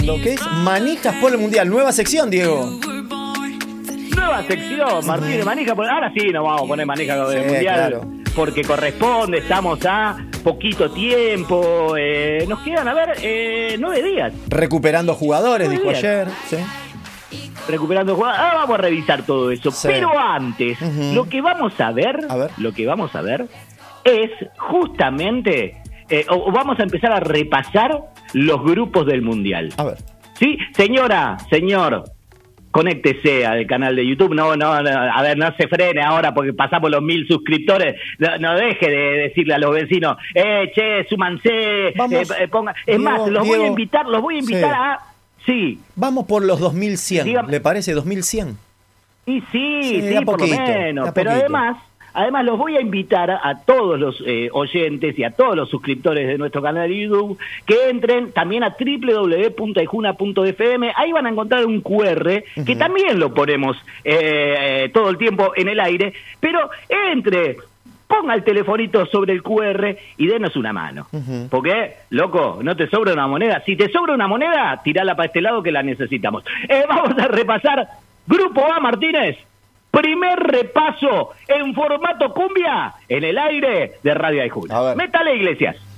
lo que es manijas por el Mundial. Nueva sección, Diego. Nueva sección, Martínez Manija. Ahora sí nos vamos a poner manija del Mundial. Claro. Porque corresponde, estamos a poquito tiempo. Nos quedan, 9 días. Recuperando jugadores, dijo ayer. Sí. Recuperando jugadores. Ahora vamos a revisar todo eso. Sí. Pero antes, lo que vamos a ver es justamente, o vamos a empezar a repasar los grupos del Mundial. A ver. ¿Sí? Señora, señor, conéctese al canal de YouTube. No, a ver, no se frene ahora porque pasamos los 1000 suscriptores. No deje de decirle a los vecinos, che, súmanse, ponga. Es Diego, más, los voy a invitar sí. a... Sí. Vamos por los 2100, Dígame. ¿le parece? 2100. Y sí, por lo menos. Pero además los voy a invitar a todos los oyentes y a todos los suscriptores de nuestro canal de YouTube que entren también a www.aijuna.fm. Ahí van a encontrar un QR que también lo ponemos todo el tiempo en el aire. Pero ponga el telefonito sobre el QR y denos una mano. Porque, loco, no te sobra una moneda. Si te sobra una moneda, tirala para este lado que la necesitamos. Vamos a repasar Grupo A, Martínez. Primer repaso en formato cumbia en el aire de Radio Aijuna. Métale, Iglesias.